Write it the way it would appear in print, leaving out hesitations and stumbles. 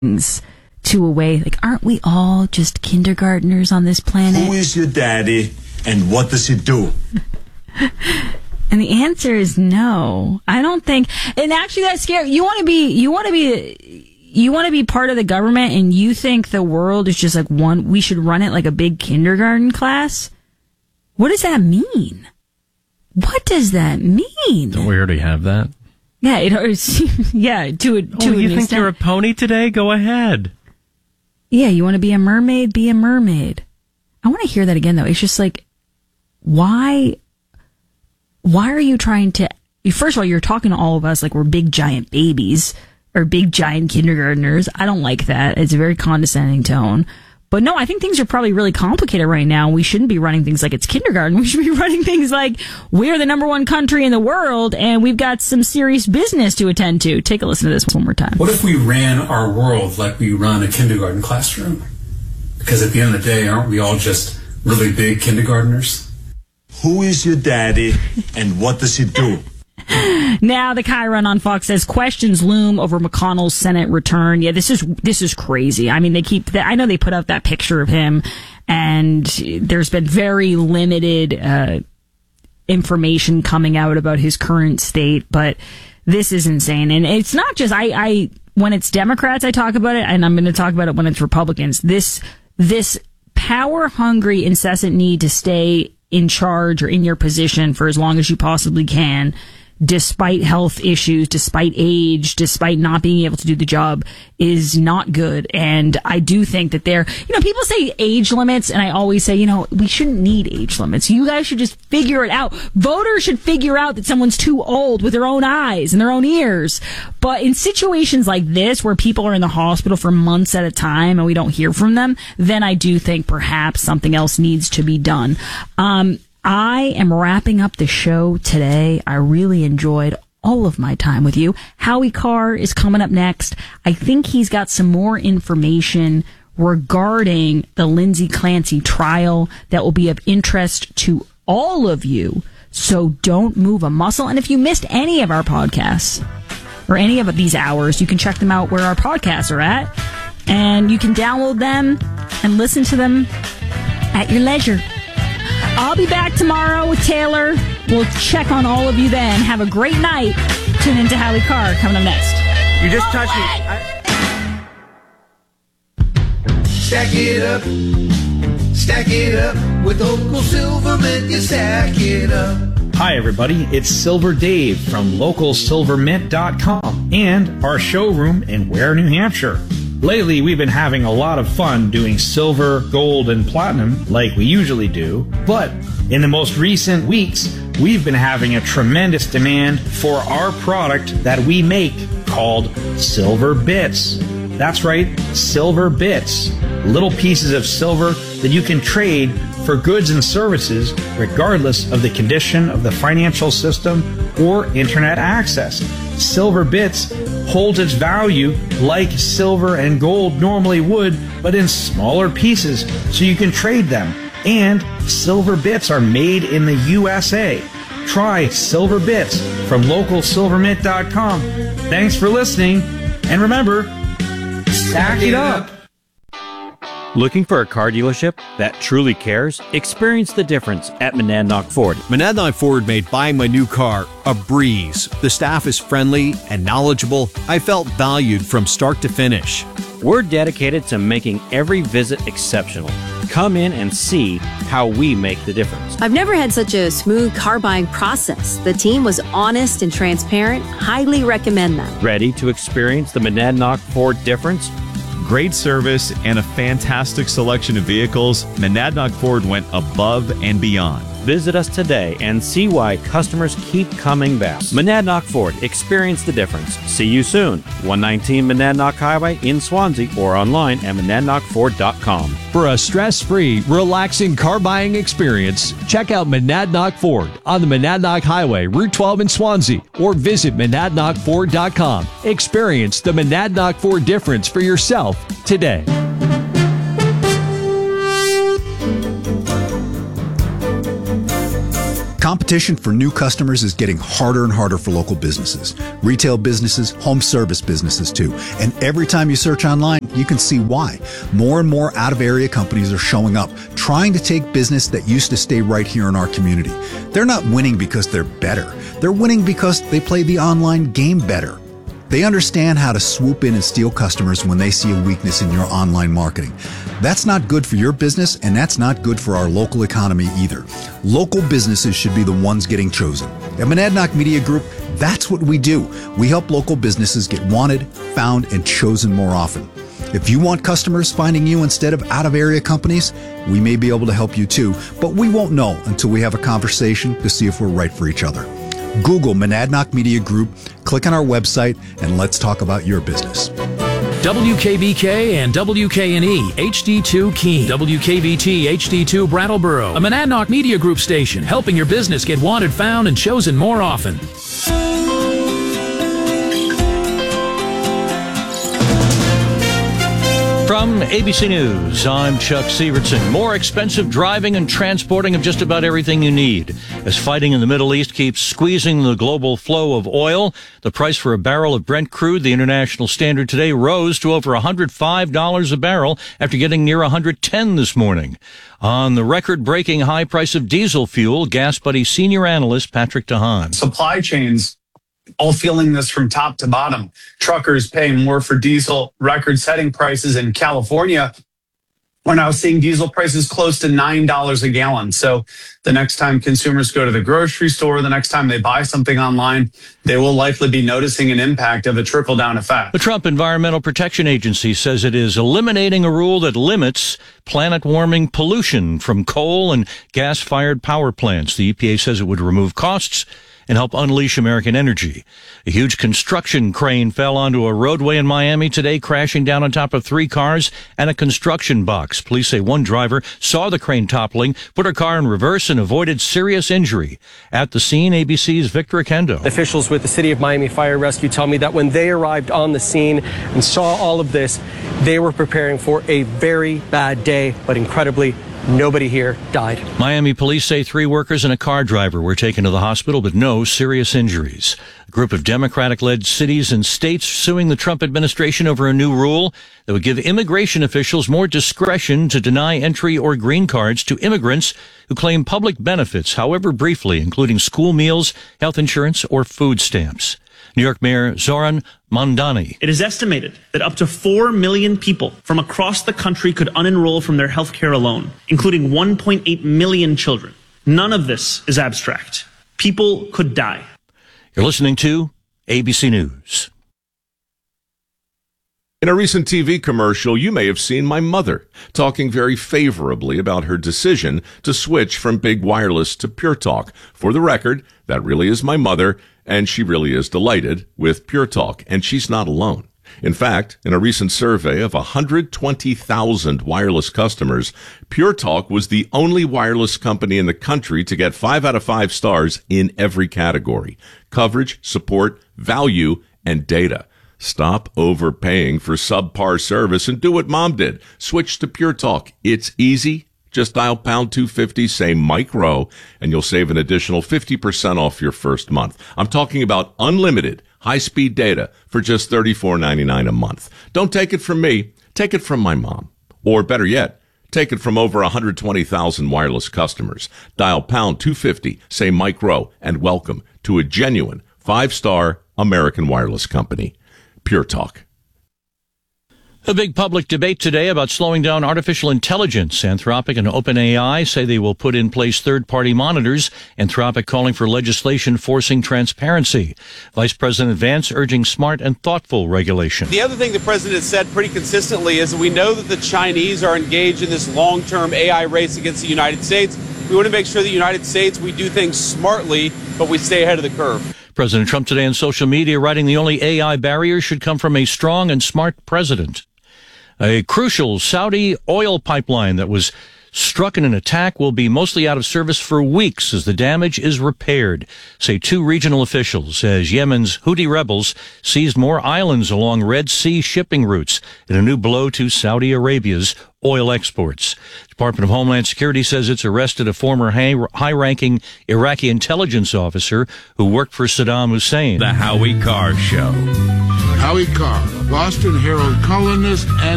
to a way, like, aren't we all just kindergartners on this planet? Who is your daddy and what does he do? And the answer is no. I don't think, and actually that's scary. You want to be part of the government and you think the world is just like we should run it like a big kindergarten class? What does that mean? What does that mean? Don't we already have that? Yeah, you think you're a pony today? Go ahead. Yeah, you want to be a mermaid? Be a mermaid. I want to hear that again, though. It's just like, why are you trying to... First of all, you're talking to all of us like we're big, giant babies or big, giant kindergartners. I don't like that. It's a very condescending tone. But no, I think things are probably really complicated right now. We shouldn't be running things like it's kindergarten. We should be running things like we're the number one country in the world and we've got some serious business to attend to. Take a listen to this one more time. What if we ran our world like we run a kindergarten classroom? Because at the end of the day, aren't we all just really big kindergartners? Who is your daddy and what does he do? Now, the Chiron on Fox says questions loom over McConnell's Senate return. Yeah, this is crazy. I mean, I know they put out that picture of him, and there's been very limited information coming out about his current state, but this is insane. And it's not just when it's Democrats, I talk about it, and I'm going to talk about it when it's Republicans. This power-hungry, incessant need to stay in charge or in your position for as long as you possibly can, despite health issues, despite age, despite not being able to do the job, is not good. And I do think that people say age limits, and I always say, we shouldn't need age limits. You guys should just figure it out. Voters should figure out that someone's too old with their own eyes and their own ears. But in situations like this, where people are in the hospital for months at a time and we don't hear from them, then I do think perhaps something else needs to be done. I am wrapping up the show today. I really enjoyed all of my time with you. Howie Carr is coming up next. I think he's got some more information regarding the Lindsay Clancy trial that will be of interest to all of you. So don't move a muscle. And if you missed any of our podcasts or any of these hours, you can check them out where our podcasts are at. And you can download them and listen to them at your leisure. I'll be back tomorrow with Taylor. We'll check on all of you then. Have a great night. Tune into Howie Carr coming up next. You just touched me. Stack it up with local Silvermint. You stack it up. Hi, everybody. It's Silver Dave from localsilvermint.com and our showroom in Ware, New Hampshire. Lately, we've been having a lot of fun doing silver, gold, and platinum like we usually do. But in the most recent weeks, we've been having a tremendous demand for our product that we make called Silver Bits. That's right, Silver Bits. Little pieces of silver that you can trade for goods and services regardless of the condition of the financial system or internet access. Silver Bits holds its value like silver and gold normally would, but in smaller pieces so you can trade them. And Silver Bits are made in the USA. Try Silver Bits from localsilvermint.com. Thanks for listening, and remember, stack it up. Looking for a car dealership that truly cares? Experience the difference at Monadnock Ford. Monadnock Ford made buying my new car a breeze. The staff is friendly and knowledgeable. I felt valued from start to finish. We're dedicated to making every visit exceptional. Come in and see how we make the difference. I've never had such a smooth car buying process. The team was honest and transparent. Highly recommend them. Ready to experience the Monadnock Ford difference? Great service and a fantastic selection of vehicles, Monadnock Ford went above and beyond. Visit us today and see why customers keep coming back. Monadnock Ford, experience the difference. See you soon. 119 Monadnock Highway in Swansea or online at monadnockford.com. For a stress-free, relaxing car buying experience, check out Monadnock Ford on the Monadnock Highway, Route 12 in Swansea, or visit monadnockford.com. Experience the Monadnock Ford difference for yourself today. competition for new customers is getting harder and harder for local businesses, retail businesses, home service businesses too. And every time you search online, you can see why. More and more out-of-area companies are showing up, trying to take business that used to stay right here in our community. They're not winning because they're better. They're winning because they play the online game better. They understand how to swoop in and steal customers when they see a weakness in your online marketing. That's not good for your business, and that's not good for our local economy either. Local businesses should be the ones getting chosen. At Monadnock Media Group, that's what we do. We help local businesses get wanted, found, and chosen more often. If you want customers finding you instead of out-of-area companies, we may be able to help you too, but we won't know until we have a conversation to see if we're right for each other. Google Monadnock Media Group, click on our website, and let's talk about your business. WKBK and WKNE HD2 Keene, WKBT HD2 Brattleboro, a Monadnock Media Group station, helping your business get wanted, found, and chosen more often. From ABC News, I'm Chuck Severson. More expensive driving and transporting of just about everything you need. As fighting in the Middle East keeps squeezing the global flow of oil, the price for a barrel of Brent crude, the international standard today, rose to over $105 a barrel after getting near $110 this morning. On the record-breaking high price of diesel fuel, Gas Buddy senior analyst Patrick DeHaan. Supply chains all feeling this from top to bottom. Truckers paying more for diesel, record-setting prices in California. We're now seeing diesel prices close to $9 a gallon. So the next time consumers go to the grocery store, the next time they buy something online, they will likely be noticing an impact of a trickle-down effect. The Trump Environmental Protection Agency says it is eliminating a rule that limits planet-warming pollution from coal and gas-fired power plants. The EPA says it would remove costs and help unleash American energy. A huge construction crane fell onto a roadway in Miami today, crashing down on top of 3 cars and a construction box. Police say one driver saw the crane toppling, put her car in reverse, and avoided serious injury. At the scene, ABC's Victor Akendo. Officials with the City of Miami Fire Rescue tell me that when they arrived on the scene and saw all of this, they were preparing for a very bad day, but incredibly, nobody here died. Miami police say 3 workers and a car driver were taken to the hospital, but no serious injuries. A group of Democratic-led cities and states suing the Trump administration over a new rule that would give immigration officials more discretion to deny entry or green cards to immigrants who claim public benefits, however briefly, including school meals, health insurance, or food stamps. New York Mayor Zoran Mondani. It is estimated that up to 4 million people from across the country could unenroll from their health care alone, including 1.8 million children. None of this is abstract. People could die. You're listening to ABC News. In a recent TV commercial, you may have seen my mother talking very favorably about her decision to switch from big wireless to Pure Talk. For the record, that really is my mother, and she really is delighted with Pure Talk, and she's not alone. In fact, in a recent survey of 120,000 wireless customers, Pure Talk was the only wireless company in the country to get 5 out of 5 stars in every category: coverage, support, value, and data. Stop overpaying for subpar service and do what Mom did. Switch to Pure Talk. It's easy. Just dial pound 250, say Mike Rowe, and you'll save an additional 50% off your first month. I'm talking about unlimited high-speed data for just $34.99 a month. Don't take it from me. Take it from my mom. Or better yet, take it from over 120,000 wireless customers. Dial pound 250, say Mike Rowe, and welcome to a genuine 5-star American wireless company. Pure Talk. A big public debate today about slowing down artificial intelligence. Anthropic and OpenAI say they will put in place third-party monitors. Anthropic calling for legislation forcing transparency. Vice President Vance urging smart and thoughtful regulation. The other thing the president has said pretty consistently is that we know that the Chinese are engaged in this long-term AI race against the United States. We want to make sure the United States, we do things smartly, but we stay ahead of the curve. President Trump today on social media writing the only AI barrier should come from a strong and smart president. A crucial Saudi oil pipeline that was struck in an attack will be mostly out of service for weeks as the damage is repaired, say 2 regional officials, as Yemen's Houthi rebels seized more islands along Red Sea shipping routes in a new blow to Saudi Arabia's oil exports. Department of Homeland Security says it's arrested a former high-ranking Iraqi intelligence officer who worked for Saddam Hussein. The Howie Carr Show. Howie Carr, a Boston Herald columnist and